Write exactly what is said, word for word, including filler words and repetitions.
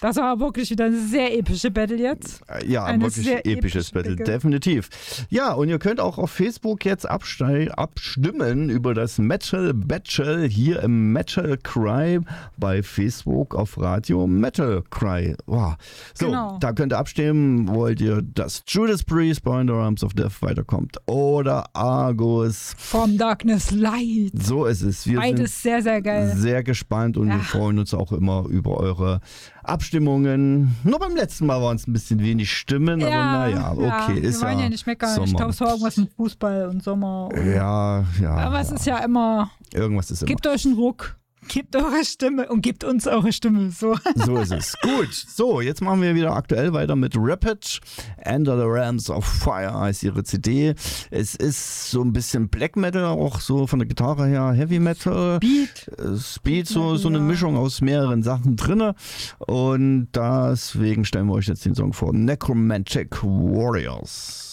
Das war wirklich wieder eine sehr epische Battle jetzt. Ja, Eine wirklich sehr episches epische Battle, Battle. definitiv. Ja, und ihr könnt auch auf Facebook jetzt abstei- abstimmen über das Metal Battle hier im Metal Cry bei Facebook auf Radio Metal Cry. Wow. So, Genau. da könnt ihr abstimmen, wollt ihr, dass Judas Priest bei The Arms of Death weiterkommt oder Argus. From Darkness Light. So ist es. Wir Beides sehr, sehr sind geil. sehr gespannt und Ja. wir freuen uns auch immer über eure Abstimmungen. Nur beim letzten Mal waren es ein bisschen wenig Stimmen, aber naja, okay. Wir Ist wollen ja, ja nicht meckern. Ich Sommer. tausche irgendwas mit Fußball und Sommer. Und Ja, ja. aber es ja. ist ja immer, Irgendwas ist immer. gebt euch einen Ruck, gebt eure Stimme und gebt uns eure Stimme. So. So ist es. Gut, so, jetzt machen wir wieder aktuell weiter mit Rapid. Enter the Realms of Fire heißt ihre C D. Es ist so ein bisschen Black Metal, auch so von der Gitarre her Heavy Metal. Beat. Äh, Speed, so, so eine Ja. Mischung aus mehreren Sachen drinne. Und deswegen stellen wir euch jetzt den Song vor. Necromantic Warriors.